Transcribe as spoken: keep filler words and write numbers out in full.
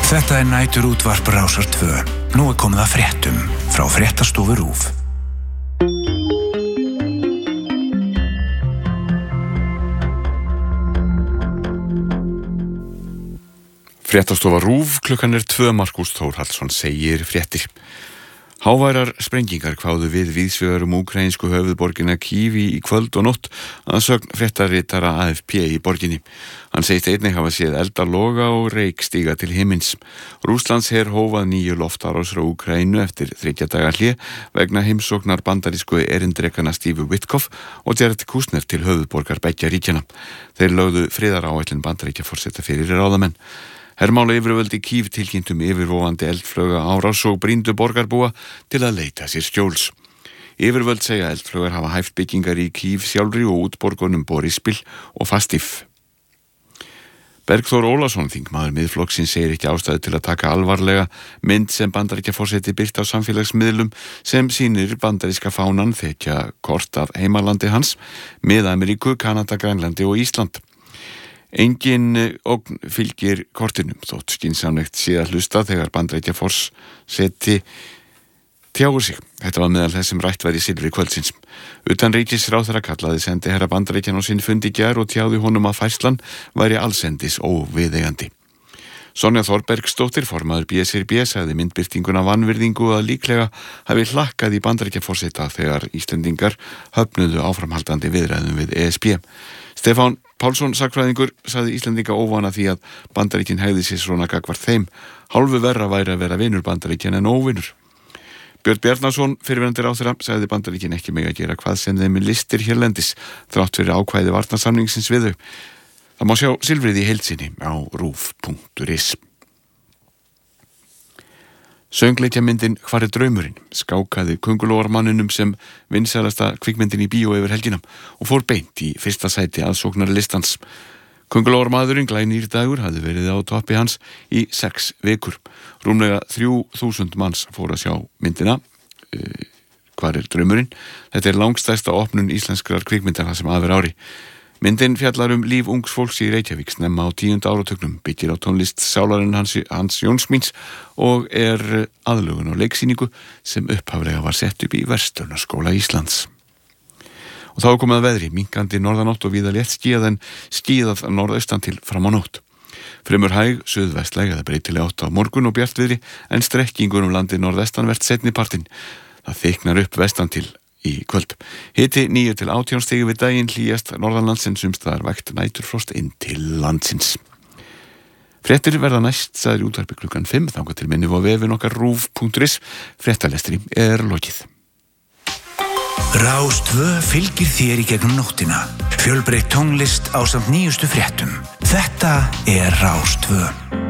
Þetta er næturútvarp Rásar tvö. Nú er komið að fréttum frá Fréttastofu RÚV. Fréttastofa RÚV, klukkan er tvö. Markús Þórhallsson segir fréttir. Háværar sprengingar kváðu við víðsvegar um úkraínsku höfuðborgina Kyiv í kvöld og nótt að sögn fréttaritara A F P í borginni. Hann segist einnig hafa séð elda loga og reyk stíga til himins. Rússlandsher hófað nýju loftárásir á Úkraínu eftir þriggja daga hlé vegna heimsóknar bandarísku erindrekana Steve Witkoff og Jared Kushner til höfuðborgar beggja ríkjanna. Þeir lögðu friðaráætlun Bandaríkjaforseta fyrir ráðamenn. Hermála yfirvöld í Kyiv tilkynntum yfirvofandi eldflauga árás og brýndu borgarbúa til að leita sér skjóls. Yfirvöld segja eldflaugar hafa hæft byggingar í Kyiv sjálfri og útborgunum Boryspil og Fastiv. Bergþór Ólason, þingmaður Miðflokksins, segir ekki ástæðu til að taka alvarlega mynd sem Bandaríkjaforseti birt á samfélagsmiðlum sem sýnir bandaríska fánan þekja kort af heimalandi hans, Mið-Ameríku, Kanada, Grænlandi og Ísland. Engin ógn fylgir kortinum, þótt skynsamlegt sé að hlusta þegar Bandaríkjaforseti tjáir sig. Þetta var meðal þess sem rætt var í silfri kvöldsins. Utanríkisráðherra kallaði sendiherra Bandaríkjanna á sinn fund í gær og tjáði honum að færslan væri allsendis óviðeigandi. Sonja Þorbergsdóttir, formaður B S R B, sagði myndbirtinguna vanvirðingu að líklega hafi hlakkað í Bandaríkjaforseta þegar Íslendingar höfnuðu áframhaldandi viðræðum við E S B. Stefán Pálsson, sagnfræðingur, sagði Íslendinga óvana því að Bandaríkin hegði sér svona gagnvart þeim. Hálfu verra væri að vera vinur Bandaríkin en óvinur. Björn Bjarnason, fyrrverandi ráðherra, sagði Bandaríkin ekki mega að gera hvað sem þeim listir hérlendis, þrátt fyrir ákvæði varnarsamningsins við þau. Það má sjá silfrið í heild sinni á rúv punktur is. Söngleikjamyndin Hvar er draumurinn skákaði köngulóarmanninum sem vinsælasta kvikmyndin í bíó yfir helgina og fór beint í fyrsta sæti aðsóknarlistans. Köngulóarmaðurinn Glænýr dagur hafði verið á toppi hans í sex vikur. Rúmlega þrjú þúsund manns fór að sjá myndina uh, Hvar er draumurinn. Þetta er langstærsta opnun íslenskrar kvikmyndar það sem af er ári. Myndin fjallar um líf ungs fólks í Reykjavík snemma á tíunda áratugnum, byggir á tónlist sálarinn Hans, Hans Jónsmíns og er aðlögun á leiksýningu sem upphaflega var sett upp í Verslunarskóla Íslands. Og þá er komið að veðri, minkandi norðanátt og víða létt skýjað en skýjað norðaustan til fram á nótt. Fremur hæg, suðvestlæg eða breytileg átt á morgun og bjartviðri en strekkingur um landið norðvestanvert seinni partinn. Það þyknar upp vestan til í kvöld. Hiti níu til átján stig við daginn, hlýjast norðanlandsins sumstaðar vægt næturfrost inn til landsins. Fréttir verða næst sagði útvarpi klukkan fimm, þangað til minni á vefinn okkar rúv punktur is. Fréttalestri er lokið. Rás tvö fylgir þér í gegnum nóttina. Fjölbreytt tónlist ásamt nýjustu fréttum. Þetta er Rás tvö.